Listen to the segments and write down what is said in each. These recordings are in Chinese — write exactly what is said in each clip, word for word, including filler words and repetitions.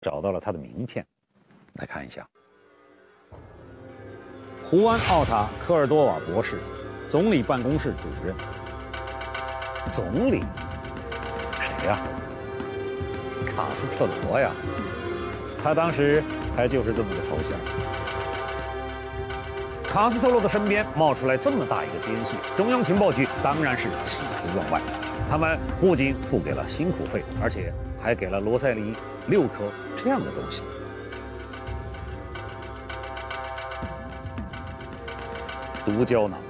找到了他的名片，来看一下。胡安·奥塔·科尔多瓦博士，总理办公室主任。总理？谁呀？卡斯特罗呀！他当时还就是这么个头衔。卡斯特罗的身边冒出来这么大一个奸细，中央情报局当然是喜出望外。他们不仅付给了辛苦费，而且还给了罗塞里六颗这样的东西。毒胶囊。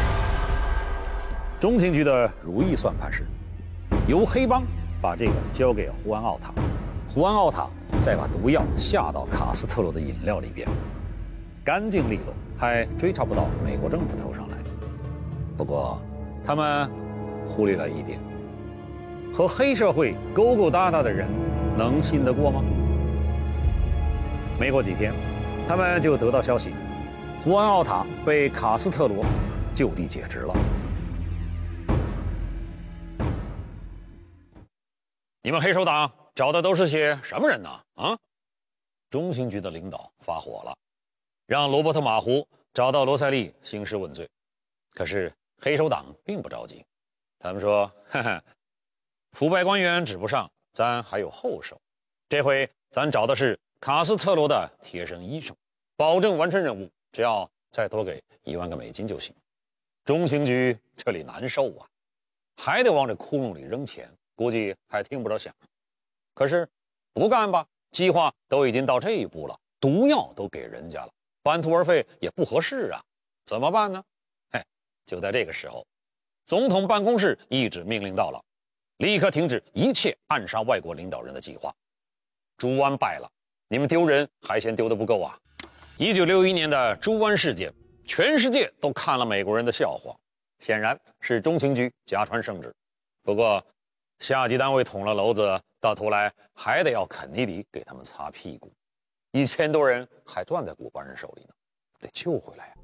中情局的如意算盘是，由黑帮把这个交给胡安·奥塔，胡安·奥塔再把毒药下到卡斯特罗的饮料里边，干净利落，还追查不到美国政府头上来。不过，他们忽略了一点：和黑社会勾勾搭搭的人，能信得过吗？没过几天，他们就得到消息，胡安·奥塔被卡斯特罗就地解职了。你们黑手党找的都是些什么人呢？啊！中情局的领导发火了，让罗伯特·马胡找到罗塞利兴师问罪。可是黑手党并不着急，他们说：“呵呵，腐败官员指不上，咱还有后手。这回咱找的是卡斯特罗的贴身医生，保证完成任务，只要再多给一万个美金就行。”中情局这里难受啊，还得往这窟窿里扔钱，估计还听不着响。可是不干吧，计划都已经到这一步了，毒药都给人家了，半途而废也不合适啊，怎么办呢？嘿，就在这个时候，总统办公室一纸命令到了，立刻停止一切暗杀外国领导人的计划。朱湾败了，你们丢人还嫌丢得不够啊！一九六一年的朱湾事件，全世界都看了美国人的笑话，显然是中情局假传圣旨。不过下级单位捅了娄子，到头来还得要肯尼迪给他们擦屁股，一千多人还攥在古巴人手里呢，得救回来呀。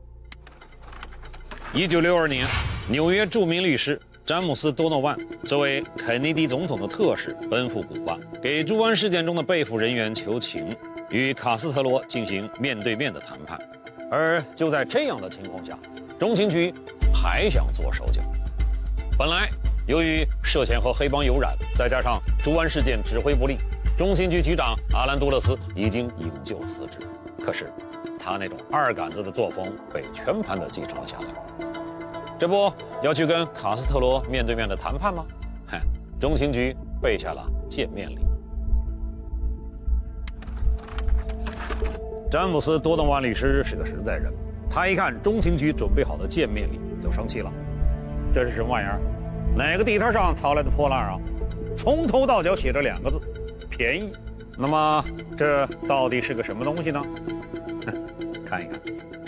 一九六二年，纽约著名律师詹姆斯·多诺万作为肯尼迪总统的特使奔赴古巴，给朱湾事件中的被捕人员求情，与卡斯特罗进行面对面的谈判。而就在这样的情况下，中情局还想做手脚。本来由于涉嫌和黑帮有染，再加上朱湾事件指挥不力，中情局局长阿兰·杜勒斯已经引咎辞职。可是他那种二杆子的作风被全盘的继承了下来。这不要去跟卡斯特罗面对面的谈判吗？哼，中情局备下了见面礼。詹姆斯·多诺万律师是个实在人，他一看中情局准备好的见面礼就生气了。这是什么玩意儿？哪个地摊上淘来的破烂啊？从头到脚写着两个字：便宜。那么这到底是个什么东西呢？看一看，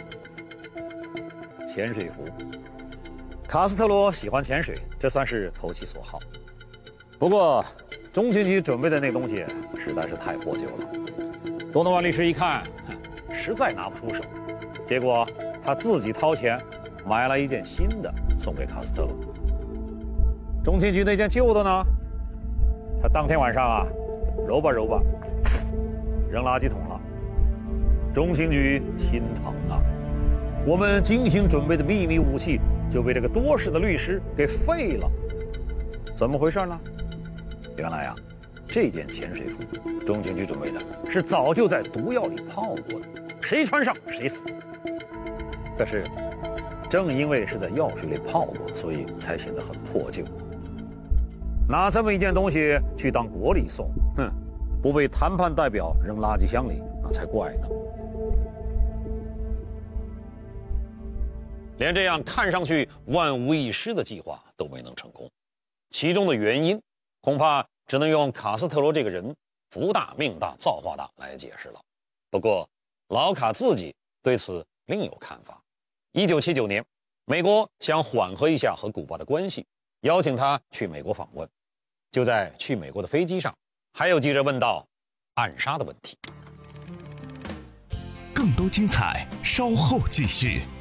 潜水服。卡斯特罗喜欢潜水，这算是投其所好。不过中情局准备的那东西实在是太破旧了。多诺万律师一看，实在拿不出手，结果他自己掏钱买了一件新的送给卡斯特罗。中情局那件旧的呢，他当天晚上啊揉吧揉吧扔垃圾桶了。中情局心疼啊，我们精心准备的秘密武器就被这个多事的律师给废了。怎么回事呢？原来啊，这件潜水服中情局准备的是早就在毒药里泡过的，谁穿上谁死。可是正因为是在药水里泡过，所以才显得很破旧。拿这么一件东西去当国礼送，哼，不被谈判代表扔垃圾箱里，那才怪呢。连这样看上去万无一失的计划都没能成功，其中的原因恐怕只能用卡斯特罗这个人福大命大造化大来解释了。不过老卡自己对此另有看法。一九七九年，美国想缓和一下和古巴的关系，邀请他去美国访问。就在去美国的飞机上，还有记者问到暗杀的问题。 更多精彩稍后继续。